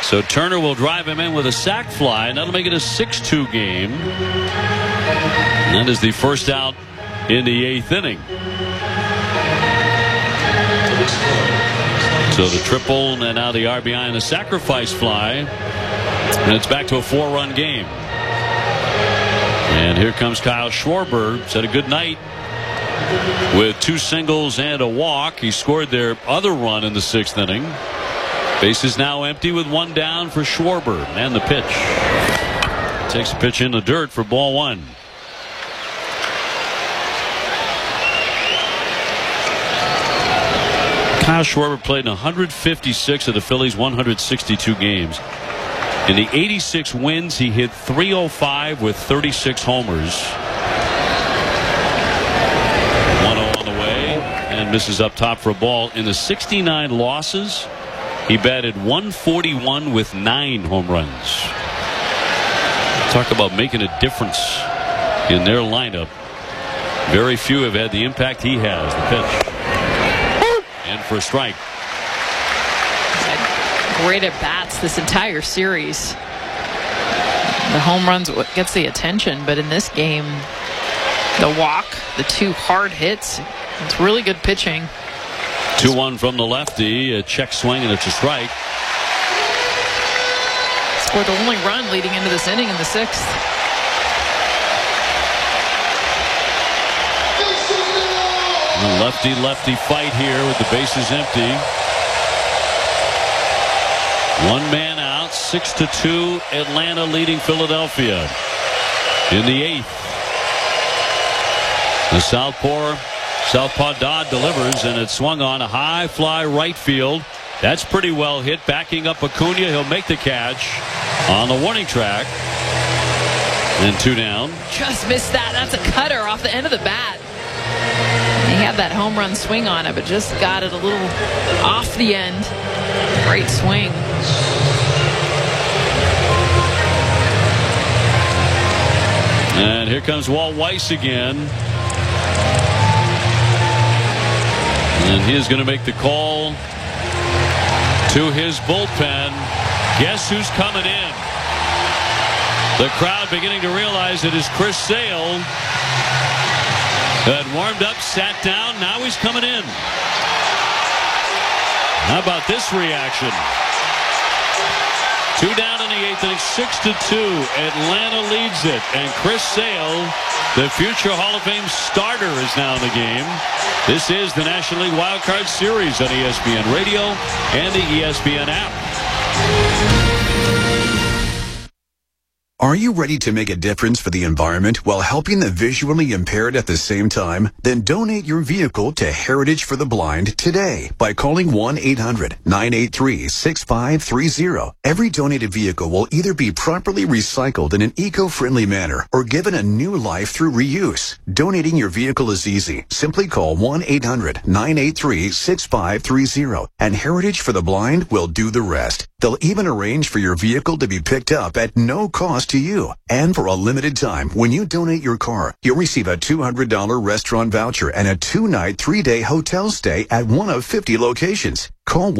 So Turner will drive him in with a sac fly, and that'll make it a 6-2 game. And that is the first out in the 8th inning. So the triple and now the RBI and the sacrifice fly. And it's back to a 4-run game. And here comes Kyle Schwarber. Said a good night with 2 singles and a walk. He scored their other run in the 6th inning. Base is now empty with 1 down for Schwarber. And the pitch. Takes a pitch in the dirt for ball 1. Kyle Schwarber played in 156 of the Phillies' 162 games. In the 86 wins, he hit .305 with 36 homers. 1-0 on the way and misses up top for a ball. In the 69 losses, he batted .141 with 9 home runs. Talk about making a difference in their lineup. Very few have had the impact he has. The pitch. And for a strike. Great at bats this entire series. The home runs what gets the attention, but in this game, the walk, the 2 hard hits, it's really good pitching. 2-1 from the lefty, a check swing, and it's a strike. Scored the only run leading into this inning in the 6th. A lefty-lefty fight here with the bases empty. 1 man out, 6-2. Atlanta leading Philadelphia in the 8th. The Southpaw Dodd delivers, and it's swung on a high fly right field. That's pretty well hit. Backing up Acuna, he'll make the catch on the warning track. And 2 down. Just missed that. That's a cutter off the end of the bat. He had that home run swing on it, but just got it a little off the end. Great swing. And here comes Walt Weiss again. And he is going to make the call to his bullpen. Guess who's coming in? The crowd beginning to realize it is Chris Sale. Had warmed up, sat down, now he's coming in. How about this reaction? 2 down in the 8th inning, 6-2. Atlanta leads it, and Chris Sale, the future Hall of Fame starter, is now in the game. This is the National League Wild Card Series on ESPN Radio and the ESPN app. Are you ready to make a difference for the environment while helping the visually impaired at the same time? Then donate your vehicle to Heritage for the Blind today by calling 1-800-983-6530. Every donated vehicle will either be properly recycled in an eco-friendly manner or given a new life through reuse. Donating your vehicle is easy. Simply call 1-800-983-6530 and Heritage for the Blind will do the rest. They'll even arrange for your vehicle to be picked up at no cost to you. And for a limited time, when you donate your car, you'll receive a $200 restaurant voucher and a 2-night, 3-day hotel stay at one of 50 locations. Call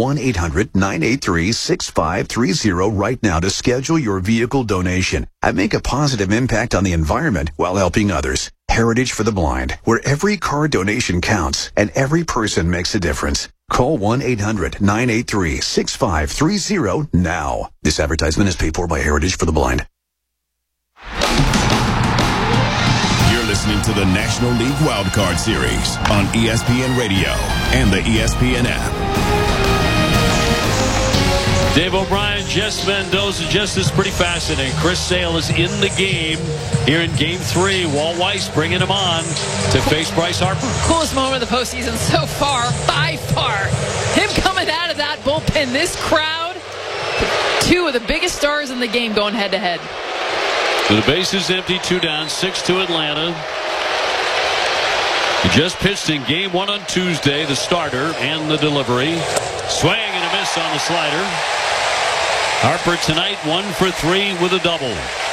1-800-983-6530 right now to schedule your vehicle donation and make a positive impact on the environment while helping others. Heritage for the Blind, where every car donation counts and every person makes a difference. Call 1-800-983-6530 now. This advertisement is paid for by Heritage for the Blind. You're listening to the National League Wildcard Series on ESPN Radio and the ESPN app. Dave O'Brien, Jess Mendoza. Jess, is pretty fascinating. Chris Sale is in the game here in Game 3. Walt Weiss bringing him on to face Bryce Harper. Coolest moment of the postseason so far, by far. Him coming out of that bullpen, this crowd, 2 of the biggest stars in the game going head-to-head. So the base is empty, 2 down, 6-2 Atlanta. He just pitched in Game 1 on Tuesday, the starter and the delivery. Swing and a miss on the slider. Harper tonight 1 for 3 with a double.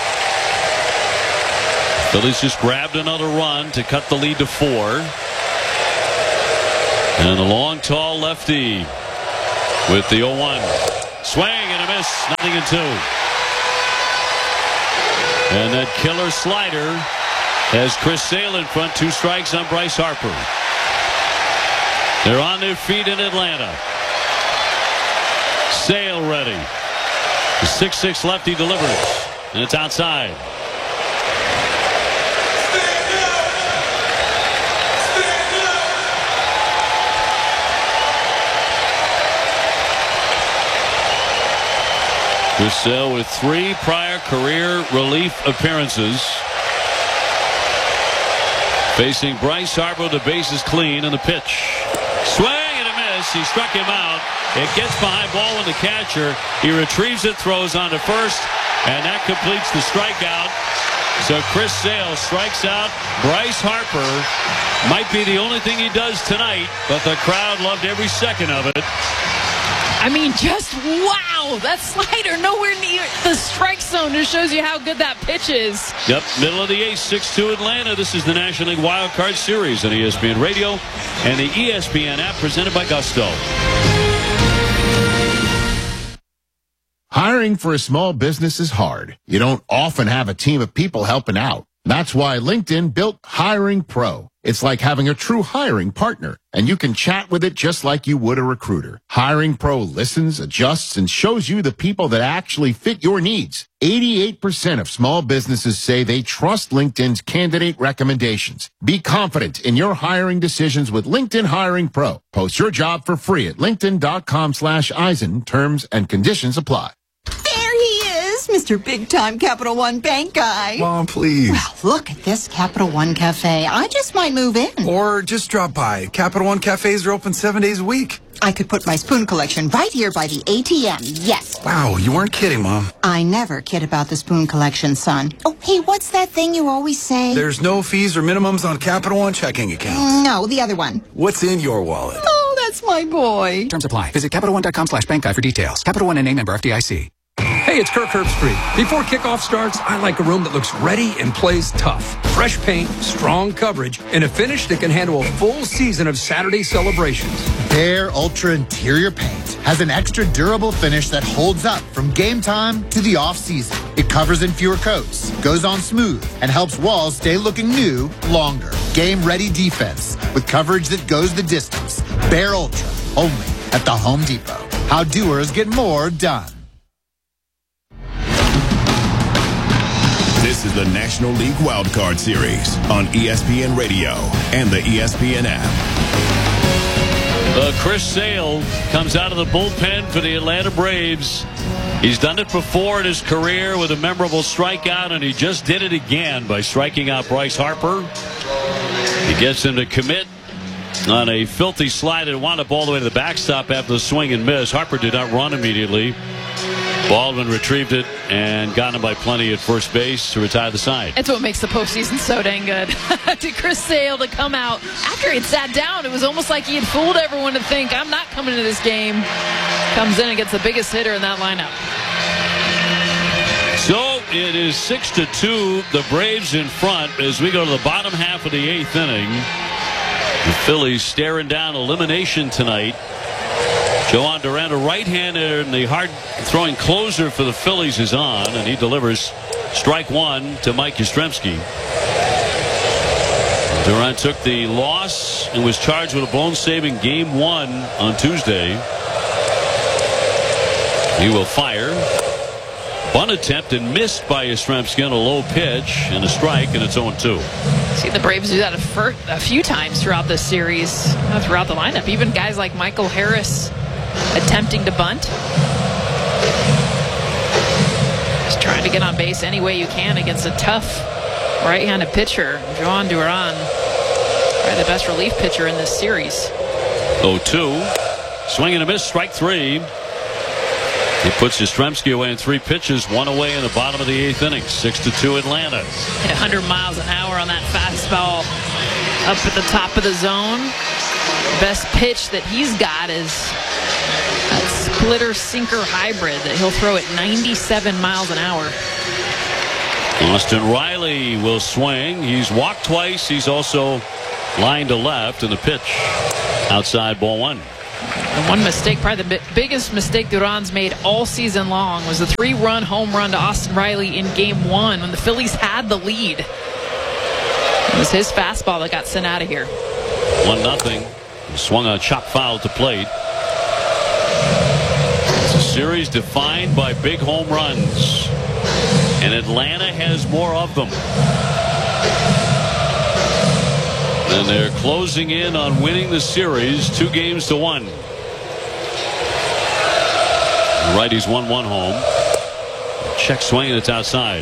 Phillies just grabbed another run to cut the lead to 4. And the long, tall lefty with the 0-1. Swing and a miss. Nothing 2. And that killer slider has Chris Sale in front. 2 strikes on Bryce Harper. They're on their feet in Atlanta. Sale ready. The 6-6 lefty delivers. And it's outside. Chris Sale with 3 prior career relief appearances. Facing Bryce Harper, the bases clean, and the pitch. Swing and a miss. He struck him out. It gets behind ball with the catcher. He retrieves it, throws on to first, and that completes the strikeout. So Chris Sale strikes out Bryce Harper. Might be the only thing he does tonight, but the crowd loved every second of it. I mean, just wow, that slider nowhere near the strike zone. Just shows you how good that pitch is. Yep, middle of the 8th, 6-2 Atlanta. This is the National League Wild Card Series on ESPN Radio and the ESPN app presented by Gusto. Hiring for a small business is hard. You don't often have a team of people helping out. That's why LinkedIn built Hiring Pro. It's like having a true hiring partner, and you can chat with it just like you would a recruiter. Hiring Pro listens, adjusts, and shows you the people that actually fit your needs. 88% of small businesses say they trust LinkedIn's candidate recommendations. Be confident in your hiring decisions with LinkedIn Hiring Pro. Post your job for free at linkedin.com/Eisen. Terms and conditions apply. Mr. Big-Time Capital One Bank guy. Mom, please. Well, look at this Capital One Cafe. I just might move in. Or just drop by. Capital One Cafes are open 7 days a week. I could put my spoon collection right here by the ATM. Yes. Wow, you weren't kidding, Mom. I never kid about the spoon collection, son. Oh, hey, what's that thing you always say? There's no fees or minimums on Capital One checking accounts. No, the other one. What's in your wallet? Oh, that's my boy. Terms apply. Visit CapitalOne.com/bank guide for details. Capital One NA member FDIC. Hey, it's Kirk Herbstreit. Before kickoff starts, I like a room that looks ready and plays tough. Fresh paint, strong coverage, and a finish that can handle a full season of Saturday celebrations. Behr Ultra Interior Paint has an extra durable finish that holds up from game time to the off-season. It covers in fewer coats, goes on smooth, and helps walls stay looking new longer. Game-ready defense with coverage that goes the distance. Behr Ultra, only at the Home Depot. How doers get more done. This is the National League Wildcard Series on ESPN Radio and the ESPN app. Chris Sale comes out of the bullpen for the Atlanta Braves. He's done it before in his career with a memorable strikeout, and he just did it again by striking out Bryce Harper. He gets him to commit on a filthy slide and wound up all the way to the backstop after the swing and miss. Harper did not run immediately. Baldwin retrieved it and got him by plenty at first base to retire the side. It's what makes the postseason so dang good. To Chris Sale to come out after he had sat down, it was almost like he had fooled everyone to think, I'm not coming to this game. Comes in and gets the biggest hitter in that lineup. So it is 6-2. The Braves in front as we go to the bottom half of the 8th inning. The Phillies staring down elimination tonight. Joan Duran, a right-hander, and the hard-throwing closer for the Phillies is on, and he delivers strike one to Mike Yastrzemski. Duran took the loss and was charged with a blown-saving Game 1 on Tuesday. He will fire. Bunt attempt and missed by Yastrzemski on a low pitch and a strike, and it's 0-2. See the Braves do that a few times throughout this series, throughout the lineup. Even guys like Michael Harris attempting to bunt. Just trying to get on base any way you can against a tough right-handed pitcher. Joan Duran, probably the best relief pitcher in this series. 0-2. Swing and a miss, strike 3. He puts Yastrzemski away in 3 pitches, 1 away in the bottom of the 8th inning. 6-2 Atlanta. Hit 100 miles an hour on that fastball up at the top of the zone. Best pitch that he's got is that splitter sinker hybrid that he'll throw at 97 miles an hour. Austin Riley will swing. He's walked twice. He's also lined to left, and the pitch outside, ball 1. And one mistake, probably the biggest mistake Duran's made all season long, was the 3-run home run to Austin Riley in Game 1 when the Phillies had the lead. It was his fastball that got sent out of here. 1-0. He swung a chop foul to plate. It's a series defined by big home runs, and Atlanta has more of them. And they're closing in on winning the series 2-1. Righty's 1-1 home. Check swing, and it's outside.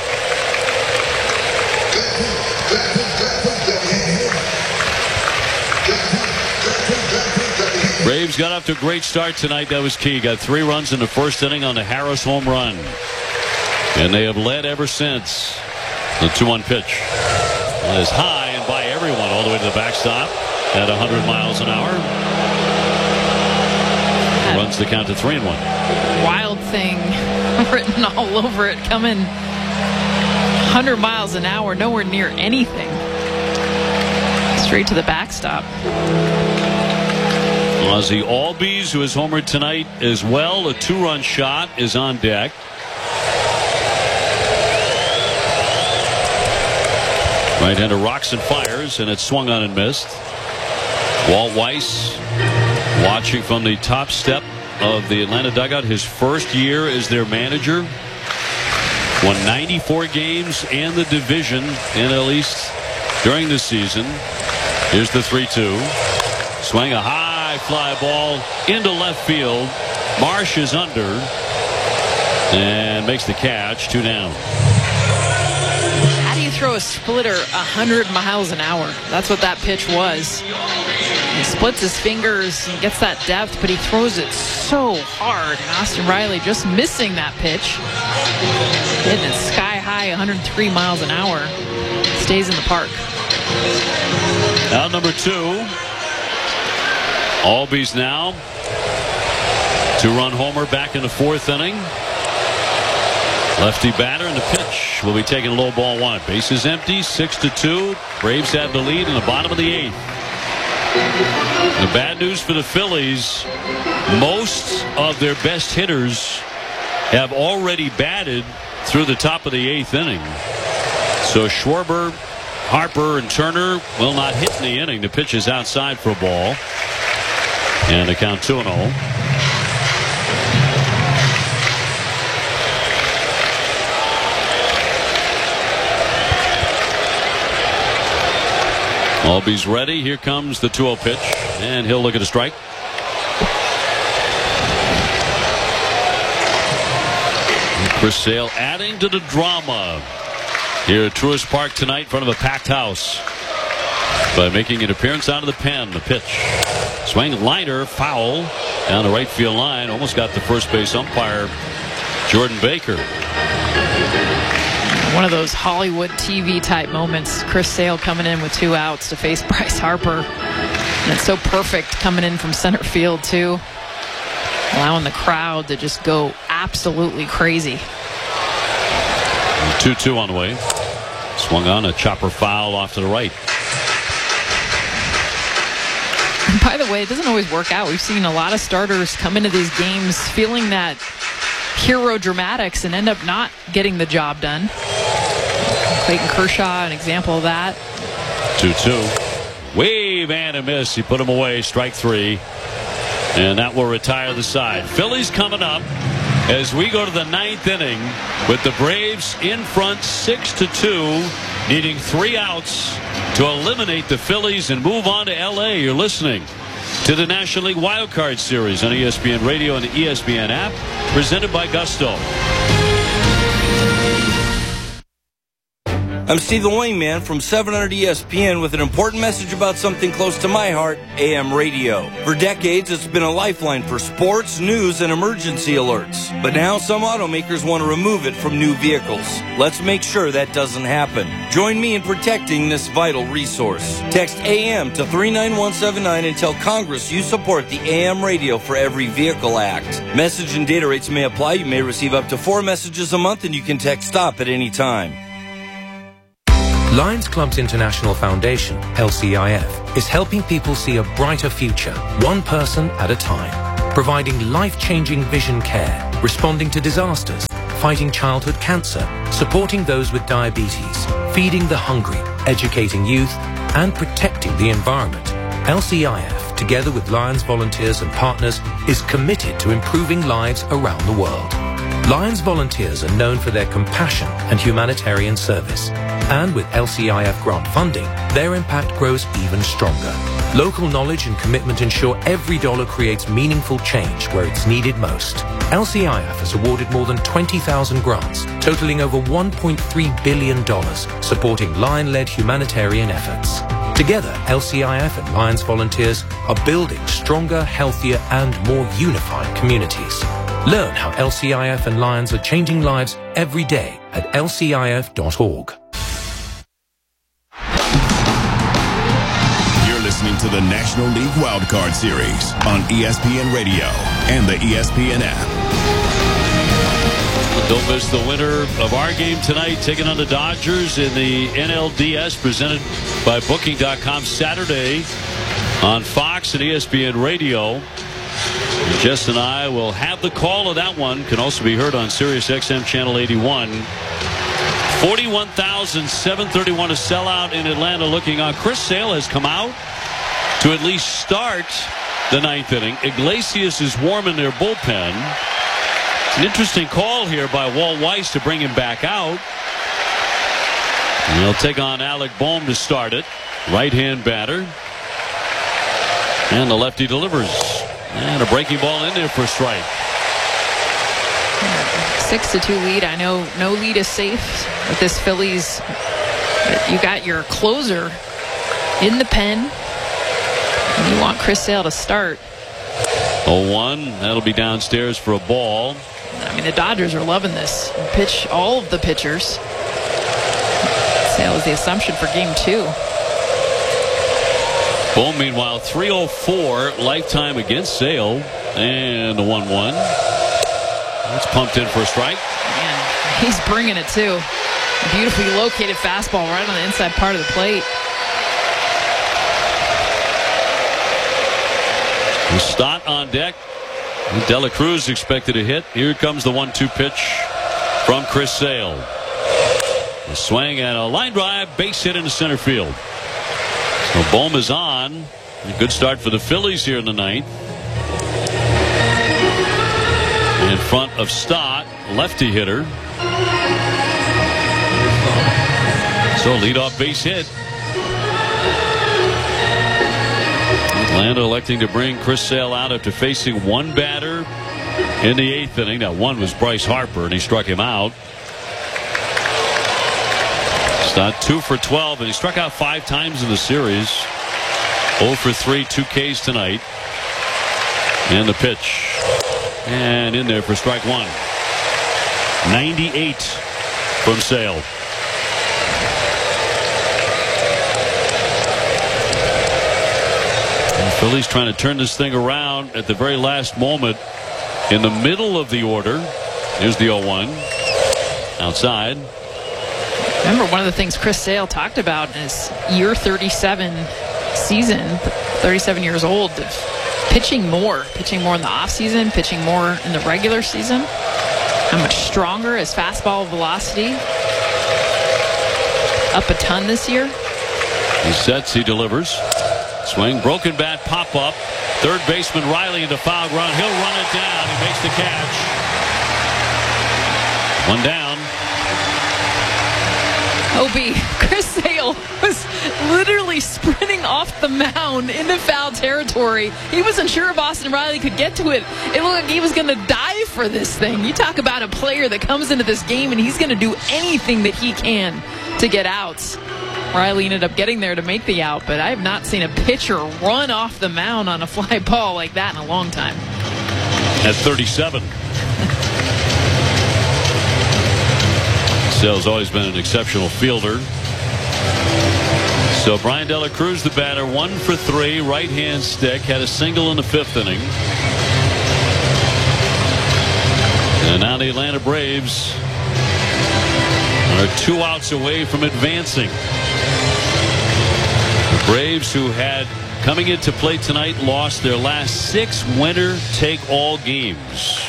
Braves got off to a great start tonight. That was key. Got 3 runs in the first inning on the Harris home run. And they have led ever since. The 2-1 pitch is high and by everyone all the way to the backstop at 100 miles an hour. Runs the count to 3-1. Wild thing written all over it, coming 100 miles an hour, nowhere near anything. Straight to the backstop. Ozzie Albies, who has homered tonight as well, a 2-run shot is on deck. Right-hander rocks and fires, and it's swung on and missed. Walt Weiss watching from the top step of the Atlanta dugout, his first year as their manager. Won 94 games and the division NL East during the season. Here's the 3-2. Swing a high fly ball into left field. Marsh is under and makes the catch. 2 down. How do you throw a splitter 100 miles an hour? That's what that pitch was. He splits his fingers and gets that depth, but he throws it so hard. And Austin Riley just missing that pitch. Hitting it sky high, 103 miles an hour. Stays in the park. Out number 2. Albies now. 2-run homer back in the 4th inning. Lefty batter, and the pitch will be taken low, ball 1. Bases empty, 6-2. Braves have the lead in the bottom of the 8th. The bad news for the Phillies, most of their best hitters have already batted through the top of the 8th inning. So Schwarber, Harper, and Turner will not hit in the inning. The pitch is outside for a ball. And the count 2-0. Albies ready. Here comes the 2-0 pitch, and he'll look at a strike. Chris Sale adding to the drama here at Truist Park tonight in front of a packed house by making an appearance out of the pen. The pitch, swing liner, foul down the right field line. Almost got the first base umpire, Jordan Baker. One of those Hollywood TV type moments. Chris Sale coming in with 2 outs to face Bryce Harper. And it's so perfect coming in from center field too. Allowing the crowd to just go absolutely crazy. 2-2 on the way. Swung on a chopper foul off to the right. And by the way, it doesn't always work out. We've seen a lot of starters come into these games feeling that hero dramatics and end up not getting the job done. Clayton Kershaw, an example of that. 2-2. Wave and a miss. He put him away. Strike 3. And that will retire the side. Phillies coming up as we go to the 9th inning with the Braves in front 6-2, needing 3 outs to eliminate the Phillies and move on to L.A. You're listening to the National League Wild Card Series on ESPN Radio and the ESPN app, presented by Gusto. I'm Steve the Wingman from 700 ESPN with an important message about something close to my heart, AM radio. For decades, it's been a lifeline for sports, news, and emergency alerts. But now some automakers want to remove it from new vehicles. Let's make sure that doesn't happen. Join me in protecting this vital resource. Text AM to 39179 and tell Congress you support the AM Radio for Every Vehicle Act. Message and data rates may apply. You may receive up to 4 messages a month, and you can text STOP at any time. Lions Clubs International Foundation, LCIF, is helping people see a brighter future, one person at a time, providing life-changing vision care, responding to disasters, fighting childhood cancer, supporting those with diabetes, feeding the hungry, educating youth, and protecting the environment. LCIF, together with Lions volunteers and partners, is committed to improving lives around the world. Lions volunteers are known for their compassion and humanitarian service. And with LCIF grant funding, their impact grows even stronger. Local knowledge and commitment ensure every dollar creates meaningful change where it's needed most. LCIF has awarded more than 20,000 grants, totaling over $1.3 billion, supporting Lion-led humanitarian efforts. Together, LCIF and Lions volunteers are building stronger, healthier, and more unified communities. Learn how LCIF and Lions are changing lives every day at lcif.org. You're listening to the National League Wildcard Series on ESPN Radio and the ESPN app. Don't miss the winner of our game tonight, taking on the Dodgers in the NLDS, presented by Booking.com, Saturday on Fox and ESPN Radio. Jess and I will have the call of that one. Can also be heard on Sirius XM Channel 81. 41,731 to sell out in Atlanta looking on. Chris Sale has come out to at least start the ninth inning. Iglesias is warm in their bullpen. It's an interesting call here by Walt Weiss to bring him back out. And they'll take on Alec Bohm to start it. Right-hand batter. And the lefty delivers. And a breaking ball in there for a strike. 6-2 lead. I know no lead is safe with this Phillies. But you got your closer in the pen. And you want Chris Sale to start. 0-1. That'll be downstairs for a ball. I mean, the Dodgers are loving this. Pitch all of the pitchers. Sale is the assumption for game 2. Bohm, meanwhile, 304 lifetime against Sale. And the 1-1. That's pumped in for a strike. Man, he's bringing it too. A beautifully located fastball right on the inside part of the plate. Stott on deck. Dela Cruz expected a hit. Here comes the 1-2 pitch from Chris Sale. A swing and a line drive, base hit into center field. So Bohm is on. A good start for the Phillies here in the ninth. In front of Stott, lefty hitter. So leadoff base hit. Atlanta electing to bring Chris Sale out after facing one batter in the eighth inning. That one was Bryce Harper, and he struck him out. Stott 2 for 12, and he struck out 5 times in the series. 0 for 3, 2 Ks tonight. And the pitch. And in there for strike 1. 98 from Sale. And Phillies trying to turn this thing around at the very last moment in the middle of the order. Here's the 0-1. Outside. Remember, one of the things Chris Sale talked about in his year 37 season, 37 years old, pitching more in the offseason, pitching more in the regular season. How much stronger his fastball velocity? Up a ton this year. He sets, he delivers. Swing, broken bat, pop up. Third baseman Riley into foul ground. He'll run it down. He makes the catch. One down. OB, Chris Sale was literally sprinting off the mound into foul territory. He wasn't sure if Austin Riley could get to it. It looked like he was going to dive for this thing. You talk about a player that comes into this game and he's going to do anything that he can to get outs. Riley ended up getting there to make the out, but I have not seen a pitcher run off the mound on a fly ball like that in a long time. At 37. Sale's always been an exceptional fielder. So Brian Dela Cruz, the batter, 1 for 3, right-hand stick, had a single in the 5th inning. And now the Atlanta Braves are 2 outs away from advancing. The Braves, who had coming into play tonight, lost their last 6 winner-take-all games.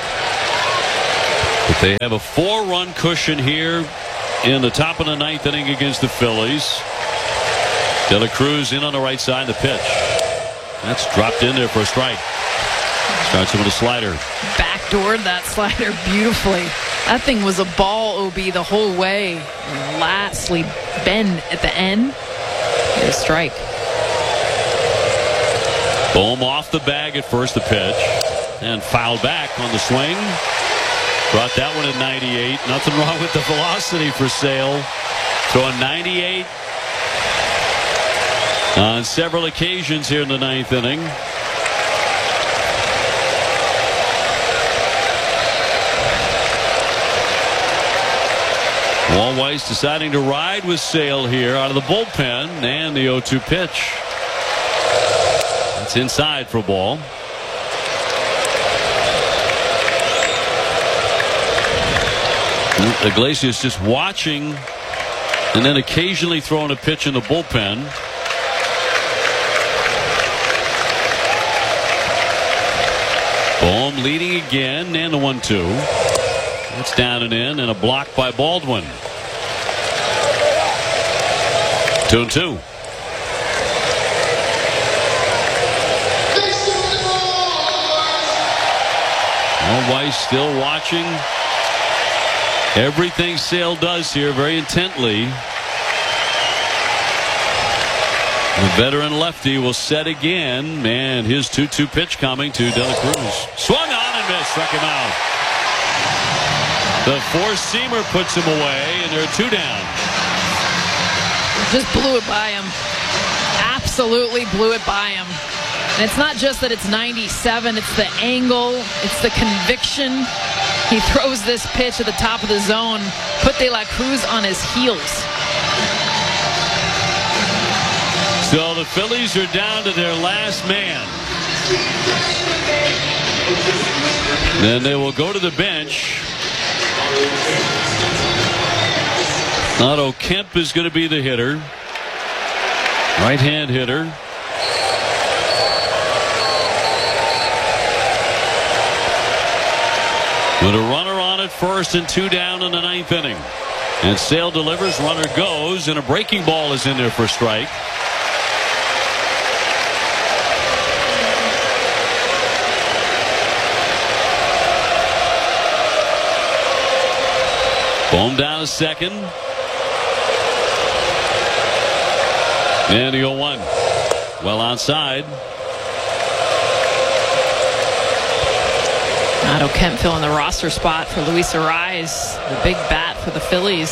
But they have a 4-run cushion here in the top of the 9th inning against the Phillies. De La Cruz in on the right side. The pitch. That's dropped in there for a strike. Starts him with a slider. Backdoored that slider beautifully. That thing was a ball, OB, the whole way. And lastly, bend at the end. A strike. Bohm off the bag at first, the pitch. And fouled back on the swing. Brought that one at 98. Nothing wrong with the velocity for Sale. Throwing 98 on several occasions here in the 9th inning. Walt Weiss deciding to ride with Sale here out of the bullpen, and the 0-2 pitch. That's inside for a ball. Iglesias just watching and then occasionally throwing a pitch in the bullpen. Bohm leading again, and the 1-2. That's down and in, and a block by Baldwin. 2-2. Weiss still watching everything Sale does here very intently. The veteran lefty will set again, and his 2-2 pitch coming to De La Cruz. Swung on and missed, struck him out. The four-seamer puts him away, and there are 2 down. Just blew it by him. Absolutely blew it by him. And it's not just that it's 97, it's the angle, it's the conviction. He throws this pitch at the top of the zone, put De La Cruz on his heels. So the Phillies are down to their last man. Then they will go to the bench. Otto Kemp is going to be the hitter. Right-hand hitter. With a runner on at first and 2 down in the 9th inning. And Sale delivers, runner goes, and a breaking ball is in there for a strike. Bohm down to second. And the 0-1. Well outside. Otto Kemp filling the roster spot for Luis Arraez, the big bat for the Phillies.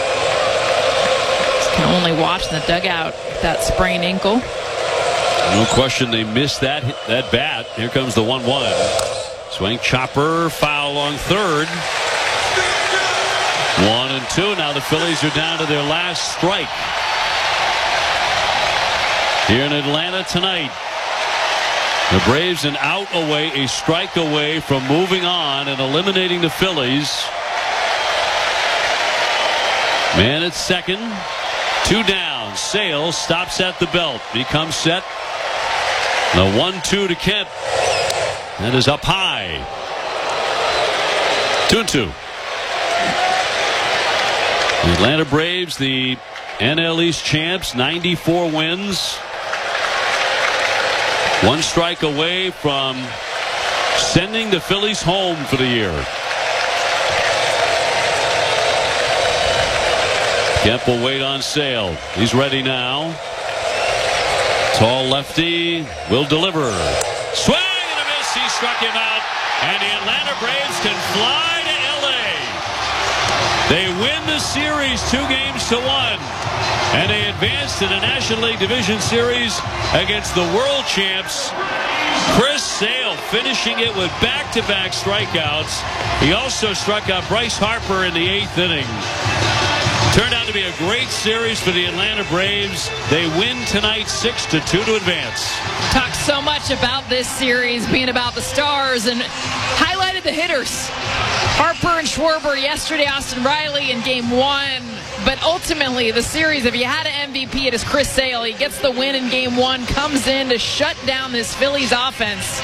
Just can only watch in the dugout with that sprained ankle. No question they missed that bat. Here comes the 1-1. Swing, chopper, foul on third. 1-2. Now the Phillies are down to their last strike here in Atlanta tonight. The Braves an out away, a strike away from moving on and eliminating the Phillies. Man at second, 2 down. Sale stops at the belt. He comes set. The 1-2 to Kemp. That is up high. 2-2. The Atlanta Braves, the NL East champs, 94 wins. 1 strike away from sending the Phillies home for the year. Kemp will wait on Sale. He's ready now. Tall lefty will deliver. Swing and a miss. He struck him out. And the Atlanta Braves can fly to L.A. They win the series 2-1. And they advance to the National League Division Series against the world champs. Chris Sale finishing it with back-to-back strikeouts. He also struck out Bryce Harper in the 8th inning. Turned out to be a great series for the Atlanta Braves. They win tonight 6-2 to advance. Talked so much about this series being about the stars and highlighted the hitters. Harper and Schwarber yesterday, Austin Riley in game 1. But ultimately, the series, if you had an MVP, it is Chris Sale. He gets the win in game 1, comes in to shut down this Phillies offense.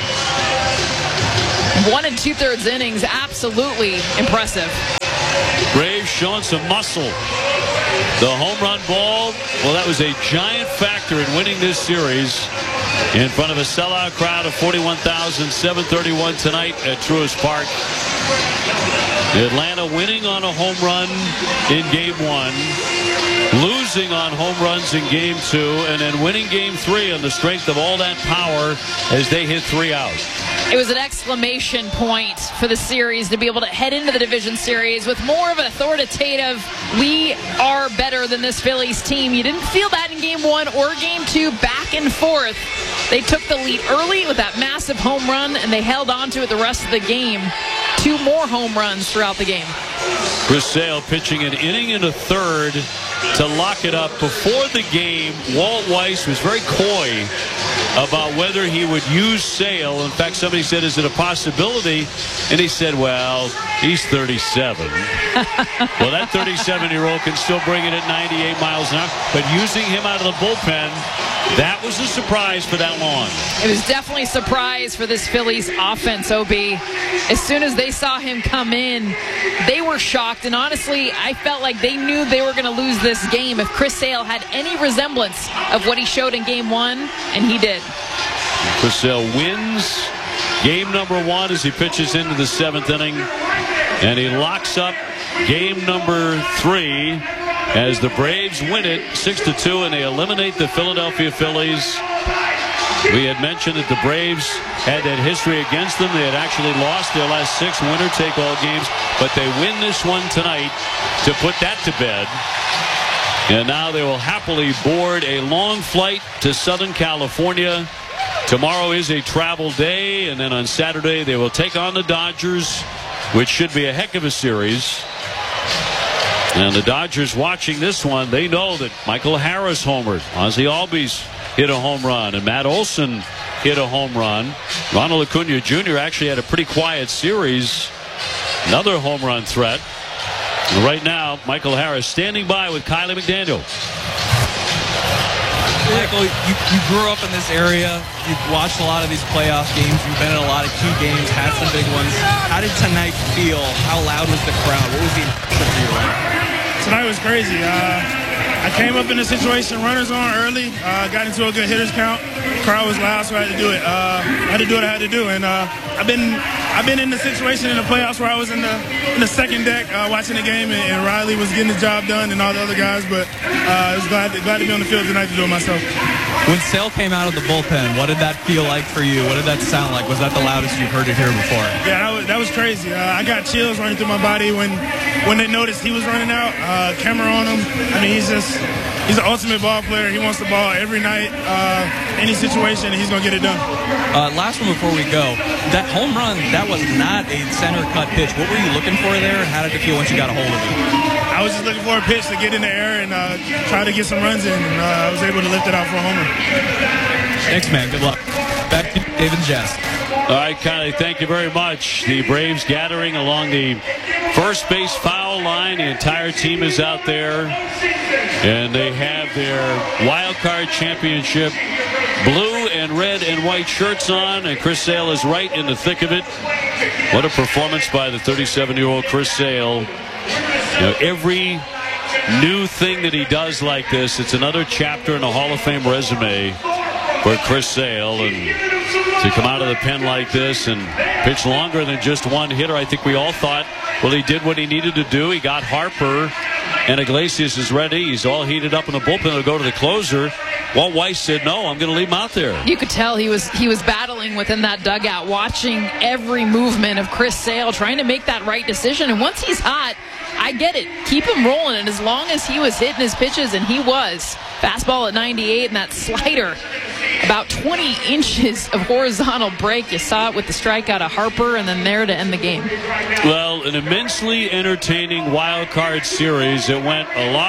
1 2/3 innings, absolutely impressive. Braves showing some muscle. The home run ball, well, that was a giant factor in winning this series in front of a sellout crowd of 41,731 tonight at Truist Park. Atlanta winning on a home run in game 1, losing on home runs in game 2, and then winning game 3 on the strength of all that power as they hit 3 out. It was an exclamation point for the series to be able to head into the division series with more of an authoritative, we are better than this Phillies team. You didn't feel that in game 1 or game 2, back and forth. They took the lead early with that massive home run, and they held on to it the rest of the game. 2 more home runs throughout the game. Chris Sale pitching an inning and a third to lock it up. Before the game, Walt Weiss was very coy about whether he would use Sale. In fact, somebody said, is it a possibility? And he said, well, he's 37. Well, that 37-year-old can still bring it at 98 miles an hour. But using him out of the bullpen, that was a surprise for that long. It was definitely a surprise for this Phillies offense, OB. As soon as they saw him come in, they were shocked. And honestly, I felt like they knew they were going to lose this game if Chris Sale had any resemblance of what he showed in game 1, and he did. Chris Sale wins game number 1 as he pitches into the 7th inning, and he locks up game number 3 as the Braves win it 6-2, and they eliminate the Philadelphia Phillies. We had mentioned that the Braves had that history against them. They had actually lost their last 6 winner-take-all games, but they win this one tonight to put that to bed. And now they will happily board a long flight to Southern California. Tomorrow is a travel day, and then on Saturday they will take on the Dodgers, which should be a heck of a series. And the Dodgers watching this one, they know that Michael Harris homered. Ozzie Albies hit a home run, and Matt Olson hit a home run. Ronald Acuna Jr. actually had a pretty quiet series. Another home run threat. And right now, Michael Harris standing by with Kiley McDaniel. Michael, you grew up in this area. You've watched a lot of these playoff games. You've been in a lot of key games, had some big ones. How did tonight feel? How loud was the crowd? What was the impression for you? Tonight was crazy. I came up in a situation, runners on early, got into a good hitters count. The crowd was loud, so I had to do it. I had to do what I had to do, and I've been in the situation in the playoffs where I was in the second deck watching the game, and Riley was getting his job done, and all the other guys. But I was glad to be on the field tonight to do it myself. When Sale came out of the bullpen, what did that feel like for you? What did that sound like? Was that the loudest you've heard it here before? Yeah, that was crazy. I got chills running through my body when they noticed he was running out. Camera on him. I mean, he's an ultimate ball player. He wants the ball every night, any situation, and he's going to get it done. Last one before we go. That home run, that was not a center cut pitch. What were you looking for there, and how did it feel once you got a hold of it? I was just looking for a pitch to get in the air and try to get some runs in, and I was able to lift it out for a homer. Thanks, man. Good luck. Back to David and Jess. All right, Kiley, thank you very much. The Braves gathering along the first base foul line. The entire team is out there, and they have their wild card championship blue and red and white shirts on, and Chris Sale is right in the thick of it. What a performance by the 37-year-old Chris Sale. You know, every new thing that he does like this, it's another chapter in a Hall of Fame resume for Chris Sale. And to come out of the pen like this and pitch longer than just one hitter, I think we all thought, well, he did what he needed to do. He got Harper, and Iglesias is ready. He's all heated up in the bullpen to go to the closer. Walt Weiss said, no, I'm going to leave him out there. You could tell he was battling within that dugout, watching every movement of Chris Sale, trying to make that right decision. And once he's hot, I get it. Keep him rolling. And as long as he was hitting his pitches, and he was, fastball at 98 and that slider, about 20 inches of horizontal break. You saw it with the strikeout of Harper, and then there to end the game. Well, an immensely entertaining wild card series. It went a lot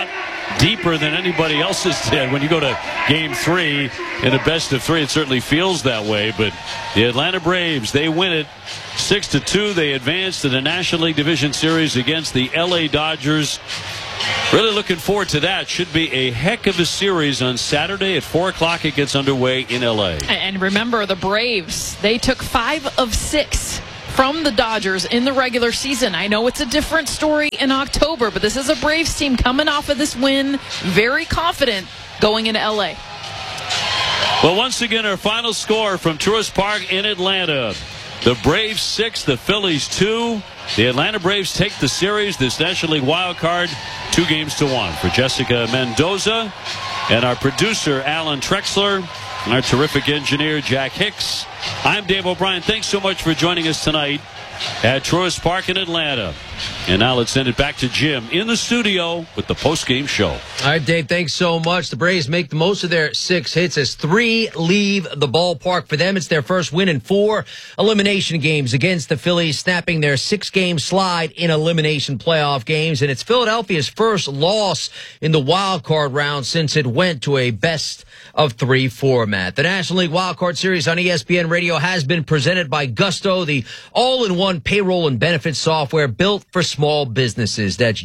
deeper than anybody else's did. When you go to Game 3 in a best of 3, it certainly feels that way. But the Atlanta Braves, they win it 6-2. They advance to the National League Division Series against the LA Dodgers. Really looking forward to that. Should be a heck of a series on Saturday at 4 o'clock. It gets underway in LA. And remember, the Braves, they took 5 of 6 from the Dodgers in the regular season. I know it's a different story in October, but this is a Braves team coming off of this win, very confident going into LA. Well, once again, our final score from Truist Park in Atlanta. The Braves 6, the Phillies 2. The Atlanta Braves take the series, this National League wild card, 2-1. For Jessica Mendoza and our producer, Alan Trexler, and our terrific engineer, Jack Hicks, I'm Dave O'Brien. Thanks so much for joining us tonight at Truist Park in Atlanta. And now let's send it back to Jim in the studio with the post-game show. All right, Dave, thanks so much. The Braves make the most of their 6 hits as 3 leave the ballpark. For them, it's their first win in 4 elimination games against the Phillies, snapping their 6-game slide in elimination playoff games. And it's Philadelphia's first loss in the wild card round since it went to a best of 3 format. The National League Wild Card Series on ESPN Radio has been presented by Gusto, the all-in-one payroll and benefits software built for small businesses. That's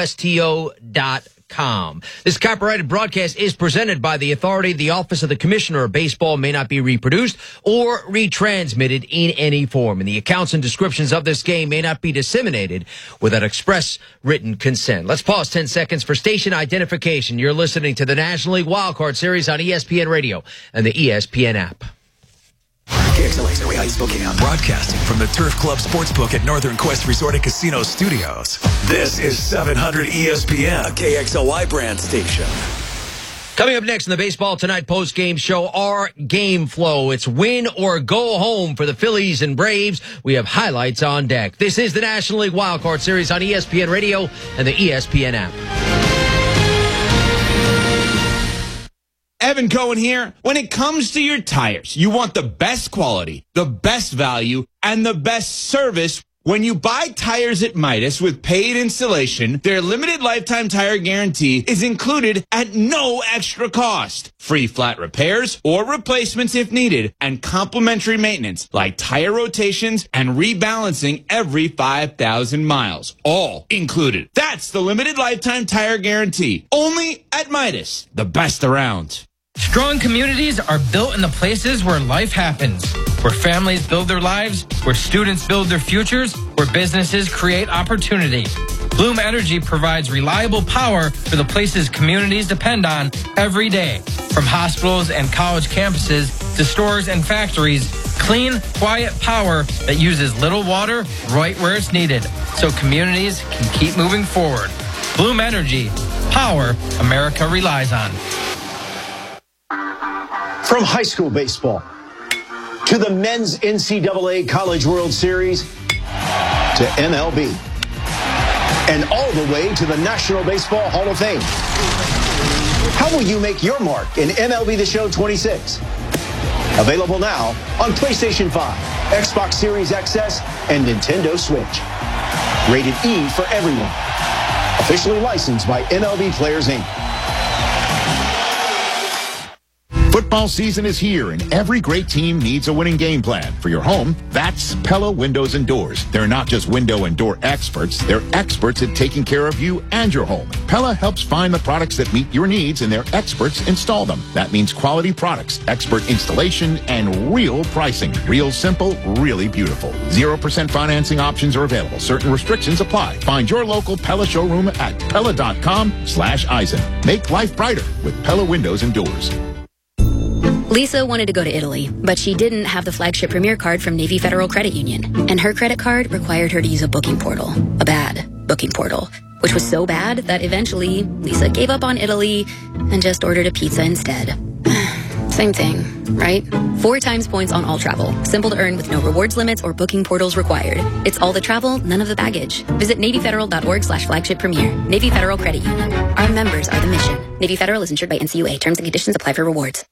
GUSTO.com. This copyrighted broadcast is presented by the authority. The Office of the Commissioner of Baseball may not be reproduced or retransmitted in any form. And the accounts and descriptions of this game may not be disseminated without express written consent. Let's pause 10 seconds for station identification. You're listening to the National League Wildcard Series on ESPN Radio and the ESPN app. KXLA's Noe Spokane, broadcasting from the Turf Club Sportsbook at Northern Quest Resort and Casino Studios. This is 700 ESPN, a KXLY brand station. Coming up next in the Baseball Tonight post-game show, our game flow. It's win or go home for the Phillies and Braves. We have highlights on deck. This is the National League Wildcard Series on ESPN Radio and the ESPN app. Evan Cohen here. When it comes to your tires, you want the best quality, the best value, and the best service. When you buy tires at Midas with paid installation, their limited lifetime tire guarantee is included at no extra cost. Free flat repairs or replacements if needed, and complimentary maintenance like tire rotations and rebalancing every 5,000 miles. All included. That's the limited lifetime tire guarantee. Only at Midas, the best around. Strong communities are built in the places where life happens, where families build their lives, where students build their futures, where businesses create opportunity. Bloom Energy provides reliable power for the places communities depend on every day. From hospitals and college campuses to stores and factories, clean, quiet power that uses little water right where it's needed, so communities can keep moving forward. Bloom Energy, power America relies on. From high school baseball to the men's NCAA College World Series to MLB and all the way to the National Baseball Hall of Fame. How will you make your mark in MLB The Show 26? Available now on PlayStation 5, Xbox Series XS, and Nintendo Switch. Rated E for everyone. Officially licensed by MLB Players Inc. Football season is here, and every great team needs a winning game plan. For your home, that's Pella Windows and Doors. They're not just window and door experts. They're experts at taking care of you and your home. Pella helps find the products that meet your needs, and their experts install them. That means quality products, expert installation, and real pricing. Real simple, really beautiful. 0% financing options are available. Certain restrictions apply. Find your local Pella showroom at Pella.com/Eisen. Make life brighter with Pella Windows and Doors. Lisa wanted to go to Italy, but she didn't have the flagship Premier card from Navy Federal Credit Union. And her credit card required her to use a booking portal. A bad booking portal. Which was so bad that eventually Lisa gave up on Italy and just ordered a pizza instead. Same thing, right? 4 times points on all travel. Simple to earn with no rewards limits or booking portals required. It's all the travel, none of the baggage. Visit NavyFederal.org/flagship premier. Navy Federal Credit Union. Our members are the mission. Navy Federal is insured by NCUA. Terms and conditions apply for rewards.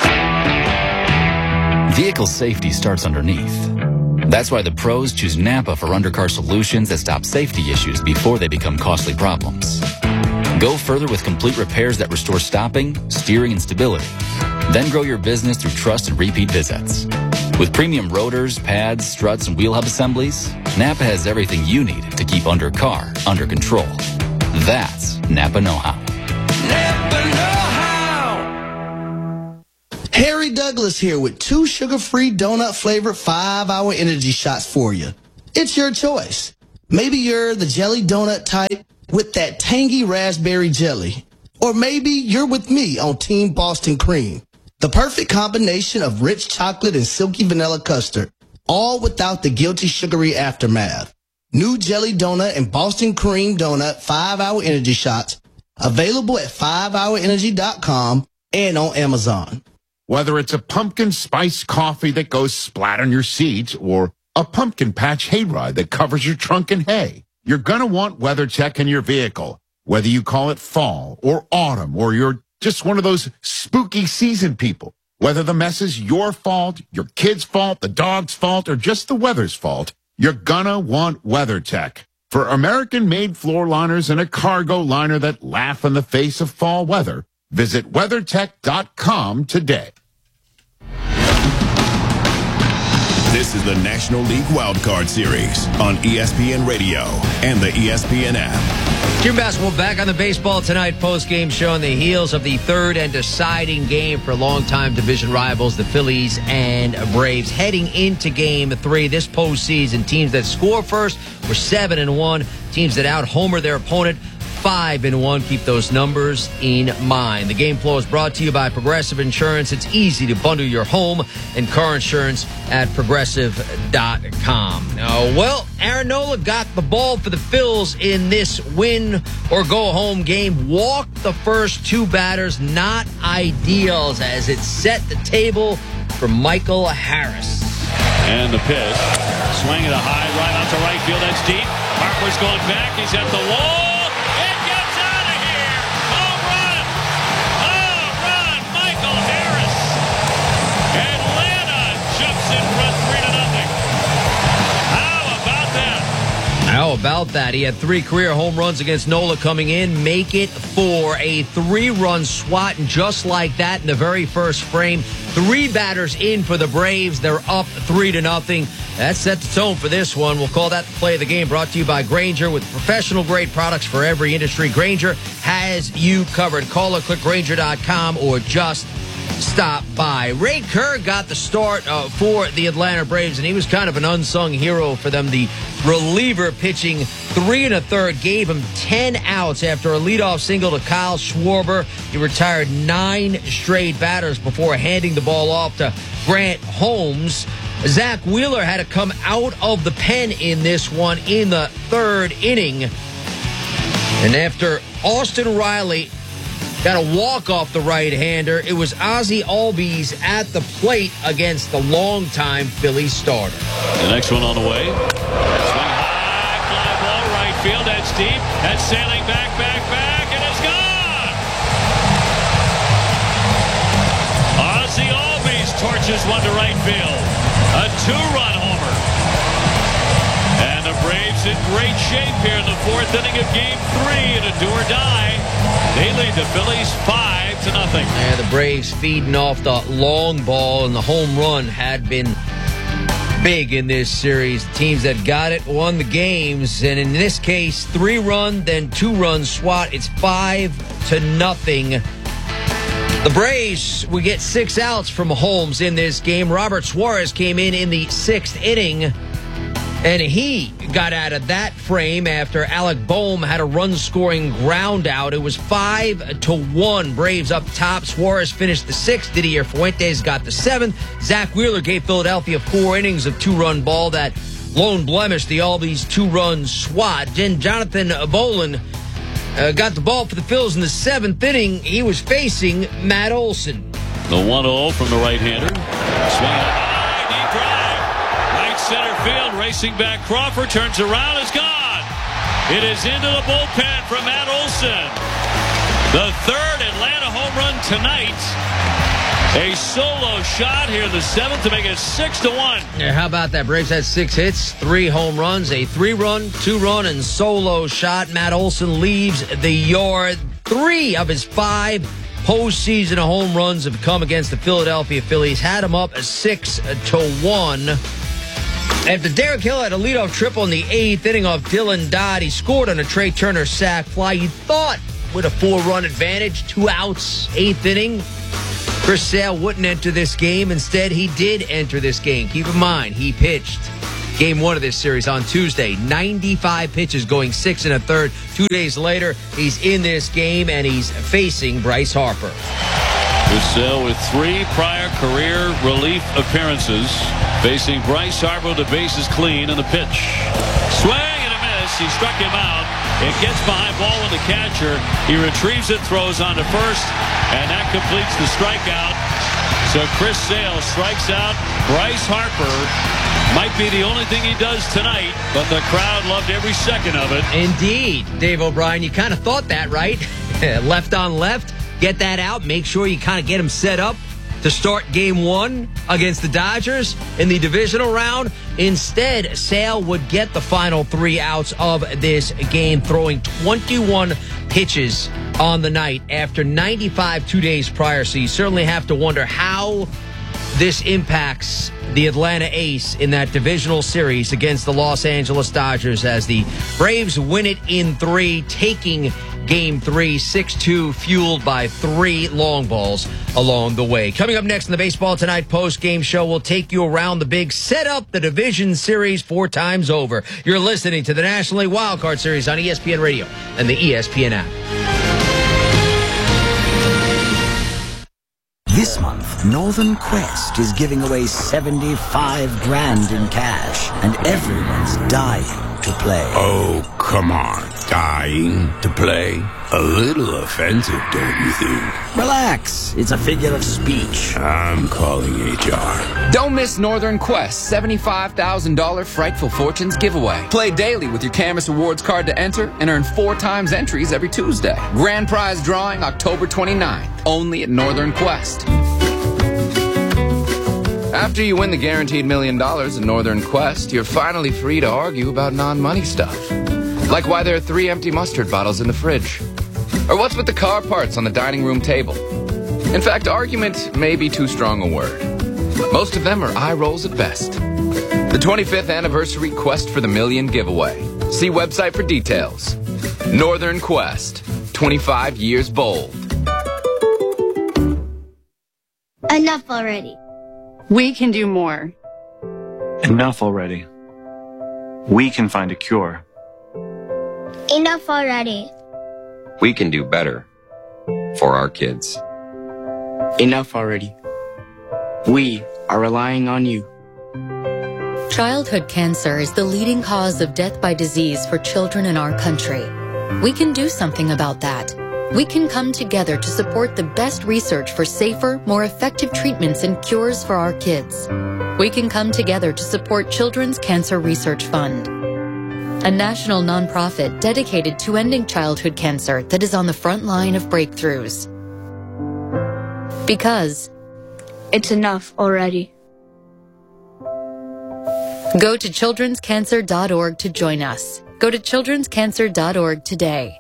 Vehicle safety starts underneath. That's why the pros choose Napa for undercar solutions that stop safety issues before they become costly problems. Go further with complete repairs that restore stopping, steering, and stability. Then grow your business through trust and repeat visits. With premium rotors, pads, struts, and wheel hub assemblies, Napa has everything you need to keep under control. That's Napa know-how. Napa know-how. Harry Douglas here with 2 sugar-free donut-flavored 5-hour energy shots for you. It's your choice. Maybe you're the jelly donut type with that tangy raspberry jelly. Or maybe you're with me on Team Boston Cream. The perfect combination of rich chocolate and silky vanilla custard, all without the guilty sugary aftermath. New jelly donut and Boston Cream donut 5-hour energy shots, available at 5hourenergy.com and on Amazon. Whether it's a pumpkin spice coffee that goes splat on your seats or a pumpkin patch hayride that covers your trunk in hay, you're going to want WeatherTech in your vehicle. Whether you call it fall or autumn or you're just one of those spooky season people. Whether the mess is your fault, your kid's fault, the dog's fault, or just the weather's fault, you're gonna want WeatherTech. For American-made floor liners and a cargo liner that laugh in the face of fall weather, visit WeatherTech.com today. This is the National League Wildcard Series on ESPN Radio and the ESPN app. Jim basketball back on the baseball tonight post-game show on the heels of the third and deciding game for longtime division rivals, the Phillies and Braves. Heading into Game 3 this postseason, teams that score first were 7-1. Teams that out-homer their opponent 5-1. Keep those numbers in mind. The game flow is brought to you by Progressive Insurance. It's easy to bundle your home and car insurance at Progressive.com. Well, Aaron Nola got the ball for the Phils in this win-or-go-home game. Walked the first 2 batters. Not ideal as it set the table for Michael Harris. And the pitch. Swing at a high right out to right field. That's deep. Harper's going back. He's at the wall. How about that? He had 3 career home runs against Nola coming in. Make it 4. A 3-run swat. And just like that, in the very first frame, 3 batters in for the Braves. They're up 3-0. That set the tone for this one. We'll call that the play of the game. Brought to you by Grainger. With professional-grade products for every industry, Grainger has you covered. Call or click Grainger.com or just stop by. Ray Kerr got the start for the Atlanta Braves, and he was kind of an unsung hero for them. The reliever pitching 3 1/3, gave him 10 outs after a leadoff single to Kyle Schwarber. He retired 9 straight batters before handing the ball off to Grant Holmes. Zach Wheeler had to come out of the pen in this one in the 3rd inning. And after Austin Riley got a walk off the right-hander, it was Ozzie Albies at the plate against the longtime Philly starter. The next one on the way. Swing high, fly ball, right field. That's deep. That's sailing back, and it's gone. Ozzie Albies torches one to right field. A 2-run homer. And the Braves in great shape here in the 4th inning of Game 3 in a do-or-die. They lead the Phillies 5-0. Yeah, the Braves feeding off the long ball, and the home run had been big in this series. The teams that got it won the games, and in this case, 3-run, then 2-run swat. It's 5-0. The Braves would get 6 outs from Holmes in this game. Robert Suarez came in the 6th inning, and he got out of that frame after Alec Boehm had a run-scoring ground out. It was 5-1. Braves up top. Suarez finished the 6th. Didier Fuentes got the 7th. Zach Wheeler gave Philadelphia 4 innings of 2-run ball. That lone blemish, the Albies 2-run swat. Then Jonathan Bolin got the ball for the Phils in the 7th inning. He was facing Matt Olson. The 1-0 from the right-hander. Swing high, deep drive. Right center field, racing back. Crawford turns around, is gone. It is into the bullpen from Matt Olson. The 3rd Atlanta home run tonight. A solo shot here in the 7th to make it 6-1. Yeah, how about that? Braves had 6 hits, 3 home runs, a 3-run, 2-run, and solo shot. Matt Olson leaves the yard. 3 of his 5 postseason home runs have come against the Philadelphia Phillies. Had him up 6-1. After Derek Hill had a leadoff triple in the 8th inning off Dylan Dodd, he scored on a Trey Turner sac fly. You thought with a 4-run advantage, 2 outs, 8th inning, Chris Sale wouldn't enter this game. Instead, he did enter this game. Keep in mind, he pitched Game 1 of this series on Tuesday. 95 pitches, going 6 1/3. 2 days later, he's in this game, and he's facing Bryce Harper. Chris Sale with 3 prior career relief appearances, facing Bryce Harper. The bases clean, and the pitch. Swing and a miss. He struck him out. It gets behind ball with the catcher. He retrieves it, throws on to first, and that completes the strikeout. So Chris Sale strikes out Bryce Harper. Might be the only thing he does tonight, but the crowd loved every second of it. Indeed, Dave O'Brien. You kind of thought that, right? Left on left. Get that out. Make sure you kind of get him set up to start Game 1 against the Dodgers in the divisional round. Instead, Sale would get the final 3 outs of this game, throwing 21 pitches on the night after 95 2 days prior. So you certainly have to wonder how this impacts the Atlanta Ace in that divisional series against the Los Angeles Dodgers as the Braves win it in 3, taking Game 3, 6-2, fueled by 3 long balls along the way. Coming up next in the Baseball Tonight post-game show, we'll take you around the big set up the division series 4 times over. You're listening to the National League Wildcard Series on ESPN Radio and the ESPN app. This month, Northern Quest is giving away $75 grand in cash, and everyone's dying to play. Oh, come on. Dying to play? A little offensive, don't you think? Relax. It's a figure of speech. I'm calling HR. Don't miss Northern Quest's $75,000 Frightful Fortunes giveaway. Play daily with your Camus Rewards card to enter and earn 4 times entries every Tuesday. Grand prize drawing October 29th, only at Northern Quest. After you win the guaranteed $1 million in Northern Quest, you're finally free to argue about non-money stuff. Like why there are 3 empty mustard bottles in the fridge. Or what's with the car parts on the dining room table. In fact, argument may be too strong a word. Most of them are eye rolls at best. The 25th anniversary Quest for the Million giveaway. See website for details. Northern Quest, 25 years bold. Enough already. We can do more. Enough already. We can find a cure. Enough already. We can do better for our kids. Enough already. We are relying on you. Childhood cancer is the leading cause of death by disease for children in our country. We can do something about that. We can come together to support the best research for safer, more effective treatments and cures for our kids. We can come together to support Children's Cancer Research Fund, a national nonprofit dedicated to ending childhood cancer that is on the front line of breakthroughs. Because it's enough already. Go to childrenscancer.org to join us. Go to childrenscancer.org today.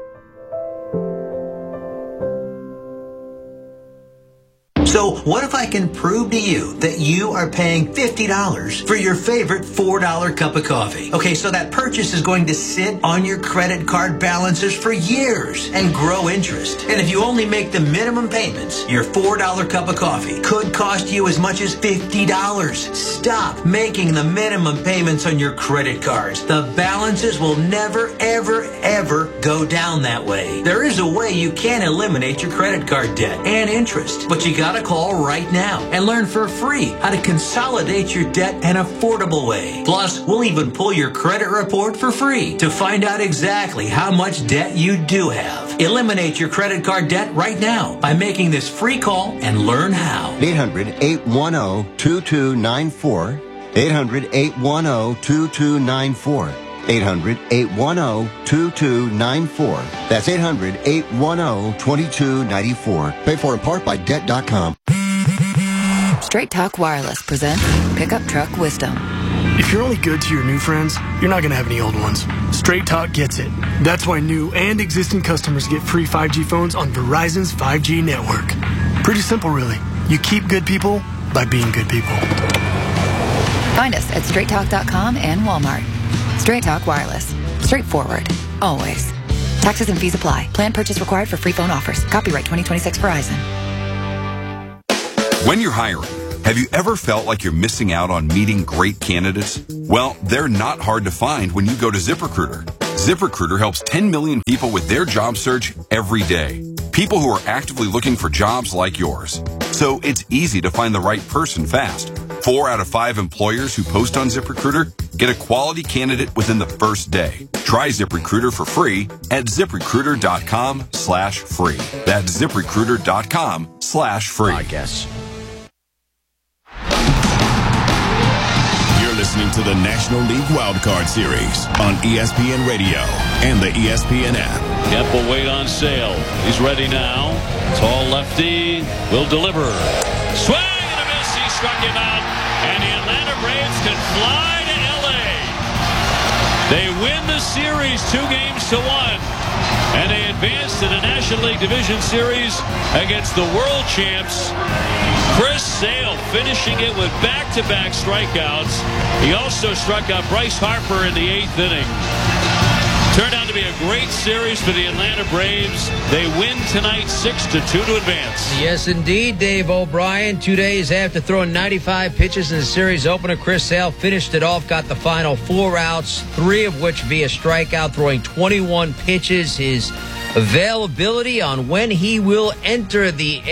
So what if I can prove to you that you are paying $50 for your favorite $4 cup of coffee? Okay, so that purchase is going to sit on your credit card balances for years and grow interest. And if you only make the minimum payments, your $4 cup of coffee could cost you as much as $50. Stop making the minimum payments on your credit cards. The balances will never, ever, ever go down that way. There is a way you can eliminate your credit card debt and interest, but you gotta call right now and learn for free how to consolidate your debt an affordable way. Plus, we'll even pull your credit report for free to find out exactly how much debt you do have. Eliminate your credit card debt right now by making this free call and learn how. 800-810-2294. 800-810-2294. 800-810-2294. That's 800-810-2294. Paid for in part by Debt.com. Straight Talk Wireless presents Pickup Truck Wisdom. If you're only good to your new friends, you're not going to have any old ones. Straight Talk gets it. That's why new and existing customers get free 5G phones on Verizon's 5G network. Pretty simple, really. You keep good people by being good people. Find us at straighttalk.com and Walmart. Straight Talk Wireless. Straightforward. Always. Taxes and fees apply. Plan purchase required for free phone offers. Copyright 2026 Verizon. When you're hiring, have you ever felt like you're missing out on meeting great candidates? Well, they're not hard to find when you go to ZipRecruiter. ZipRecruiter helps 10 million people with their job search every day. People who are actively looking for jobs like yours. So it's easy to find the right person fast. 4 out of 5 employers who post on ZipRecruiter get a quality candidate within the first day. Try ZipRecruiter for free at ZipRecruiter.com/free. That's ZipRecruiter.com/free. I guess. Listening to the National League Wildcard Series on ESPN Radio and the ESPN app. Kemp will wait on Sale. He's ready now. Tall lefty will deliver. Swing and a miss. He struck him out. And the Atlanta Braves can fly to L.A. They win the series 2-1. And they advance to the National League Division Series against the world champs. Chris Sale finishing it with back-to-back strikeouts. He also struck out Bryce Harper in the 8th inning. Turned out to be a great series for the Atlanta Braves. They win tonight 6-2 to advance. Yes, indeed, Dave O'Brien. 2 days after throwing 95 pitches in the series opener, Chris Sale finished it off, got the final 4 outs, 3 of which via strikeout, throwing 21 pitches. His availability on when he will enter the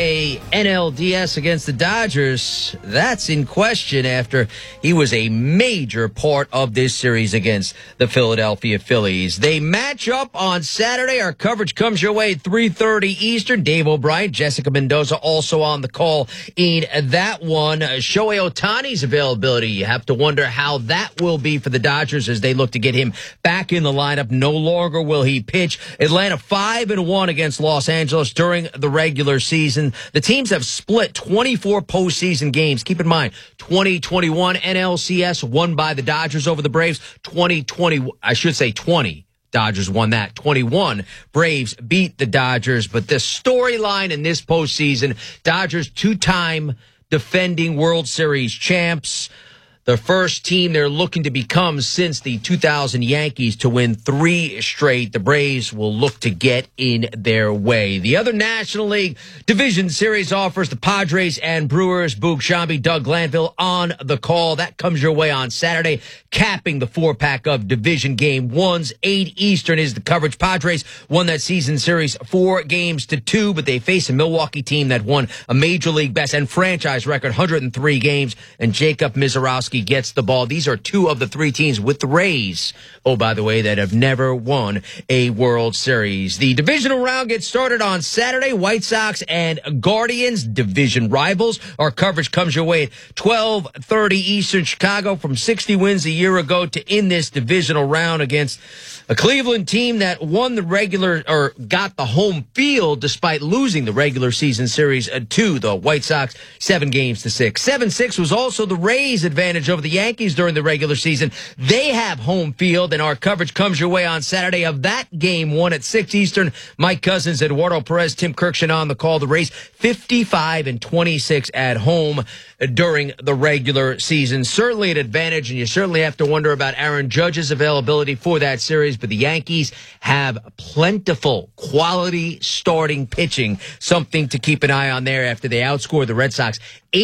NLDS against the Dodgers, that's in question after he was a major part of this series against the Philadelphia Phillies. They match up on Saturday. Our coverage comes your way at 3:30 Eastern. Dave O'Brien, Jessica Mendoza also on the call in that one. Shohei Ohtani's availability, you have to wonder how that will be for the Dodgers as they look to get him back in the lineup. No longer will he pitch. Atlanta 5-1 against Los Angeles during the regular season. The teams have split 24 postseason games. Keep in mind, 2021 NLCS won by the Dodgers over the Braves. 2020, I should say 20. Dodgers won that. 21 Braves beat the Dodgers. But the storyline in this postseason, Dodgers 2-time defending World Series champs. The first team they're looking to become since the 2000 Yankees to win 3 straight. The Braves will look to get in their way. The other National League Division Series offers the Padres and Brewers. Boog Shambi, Doug Glanville on the call. That comes your way on Saturday, capping the 4-pack of Division Game 1s. 8 Eastern is the coverage. Padres won that season series 4-2, but they face a Milwaukee team that won a Major League best and franchise record 103 games, and Jacob Mizorowski gets the ball. These are 2 of the 3 teams with the Rays, oh, by the way, that have never won a World Series. The divisional round gets started on Saturday. White Sox and Guardians, division rivals. Our coverage comes your way at 12:30 Eastern. Chicago from 60 wins a year ago to end this divisional round against a Cleveland team that won the regular, or got the home field despite losing the regular season series to the White Sox 7-6. 7-6 was also the Rays' advantage over the Yankees during the regular season. They have home field, and our coverage comes your way on Saturday of that game 1 at 6 Eastern. Mike Cousins, Eduardo Perez, Tim Kirkshin on the call. The Rays 55-26 at home during the regular season. Certainly an advantage, and you certainly have to wonder about Aaron Judge's availability for that series, but the Yankees have plentiful quality starting pitching, something to keep an eye on there after they outscored the Red Sox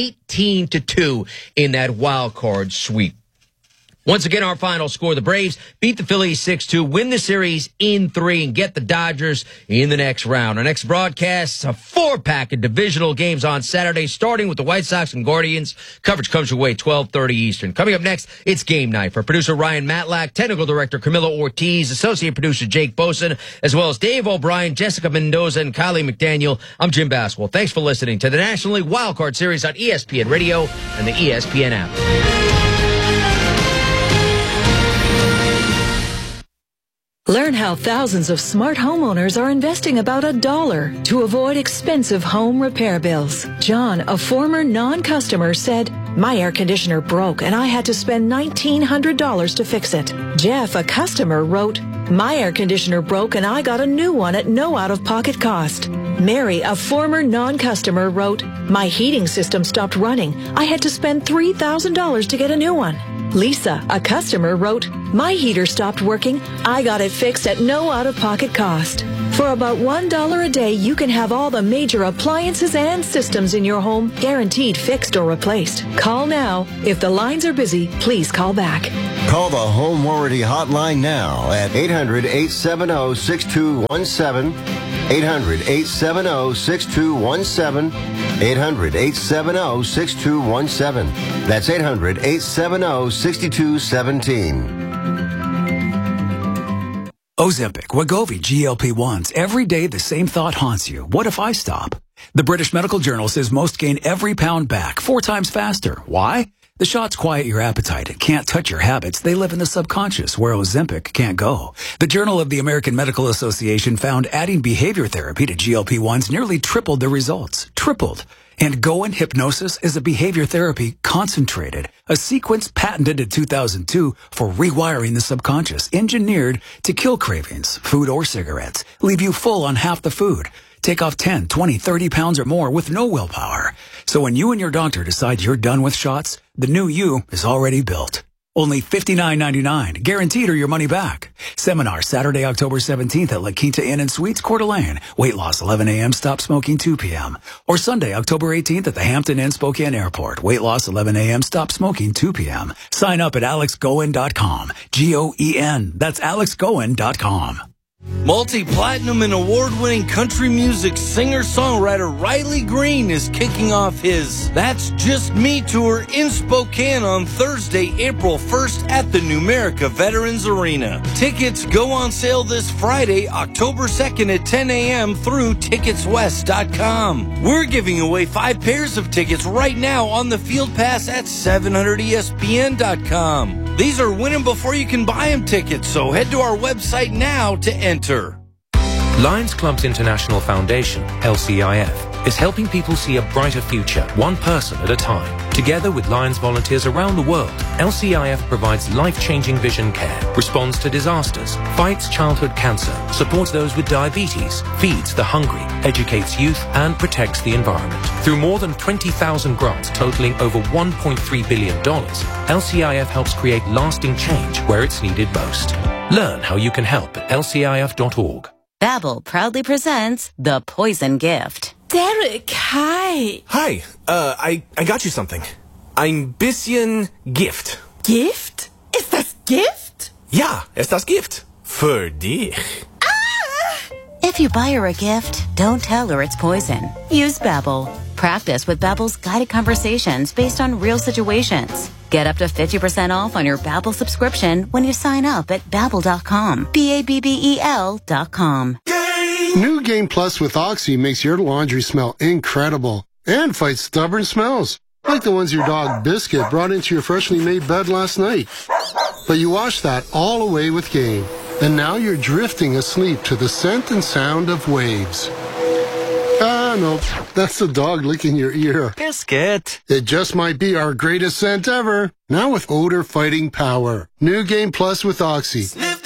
18-2 in that wild card sweep. Once again, our final score, the Braves beat the Phillies 6-2, win the series in 3, and get the Dodgers in the next round. Our next broadcast, a 4-pack of divisional games on Saturday, starting with the White Sox and Guardians. Coverage comes your way 12:30 Eastern. Coming up next, it's game night. For producer Ryan Matlack, technical director Camilo Ortiz, associate producer Jake Boson, as well as Dave O'Brien, Jessica Mendoza, and Kylie McDaniel, I'm Jim Baswell. Thanks for listening to the National League Wildcard Series on ESPN Radio and the ESPN app. Learn how thousands of smart homeowners are investing about $1 to avoid expensive home repair bills. John, a former non-customer, said, "My air conditioner broke and I had to spend $1,900 to fix it." Jeff, a customer, wrote, "My air conditioner broke and I got a new one at no out-of-pocket cost." Mary, a former non-customer, wrote, "My heating system stopped running. I had to spend $3,000 to get a new one." Lisa, a customer, wrote, "My heater stopped working. I got it fixed at no out-of-pocket cost." For about $1 a day, you can have all the major appliances and systems in your home guaranteed fixed or replaced. Call now. If the lines are busy, please call back. Call the Home Warranty Hotline now at 800-870-6217. 800-870-6217. 800-870-6217. That's 800-870-6217. Ozempic, Wegovy, GLP-1s. Every day the same thought haunts you. What if I stop? The British Medical Journal says most gain every pound back 4 times faster. Why? The shots quiet your appetite and can't touch your habits. They live in the subconscious, where Ozempic can't go. The Journal of the American Medical Association found adding behavior therapy to GLP-1s nearly tripled the results. Tripled. And Goin Hypnosis is a behavior therapy concentrated, a sequence patented in 2002 for rewiring the subconscious, engineered to kill cravings, food or cigarettes, leave you full on half the food, take off 10, 20, 30 pounds or more with no willpower. So when you and your doctor decide you're done with shots, the new you is already built. Only $59.99, guaranteed or your money back. Seminar Saturday, October 17th at La Quinta Inn and Suites, Coeur d'Alene. Weight loss 11 a.m., stop smoking 2 p.m. Or Sunday, October 18th at the Hampton Inn, Spokane Airport. Weight loss 11 a.m., stop smoking 2 p.m. Sign up at alexgoen.com. G-O-E-N. That's alexgoen.com. Multi-platinum and award-winning country music singer-songwriter Riley Green is kicking off his That's Just Me tour in Spokane on Thursday, April 1st at the Numerica Veterans Arena. Tickets go on sale this Friday, October 2nd at 10 a.m. through TicketsWest.com. We're giving away 5 pairs of tickets right now on the Field Pass at 700ESPN.com. These are win 'em before you can buy 'em tickets, so head to our website now to enter. Lions Clubs International Foundation, LCIF, is helping people see a brighter future, one person at a time. Together with Lions volunteers around the world, LCIF provides life-changing vision care, responds to disasters, fights childhood cancer, supports those with diabetes, feeds the hungry, educates youth, and protects the environment. Through more than 20,000 grants totaling over $1.3 billion, LCIF helps create lasting change where it's needed most. Learn how you can help at lcif.org. Babbel proudly presents The Poison Gift. Derek, hi. Hi, I got you something. Ein bisschen Gift. Gift? Ist das Gift? Ja, ist das Gift. Für dich. If you buy her a gift, don't tell her it's poison. Use Babbel. Practice with Babbel's guided conversations based on real situations. Get up to 50% off on your Babbel subscription when you sign up at Babbel.com. Babbel.com. New Game Plus with Oxy makes your laundry smell incredible and fights stubborn smells, like the ones your dog Biscuit brought into your freshly made bed last night. But you washed that all away with Game, and now you're drifting asleep to the scent and sound of waves. Ah, no, that's the dog licking your ear. Biscuit. It just might be our greatest scent ever. Now with odor-fighting power. New Game Plus with Oxy.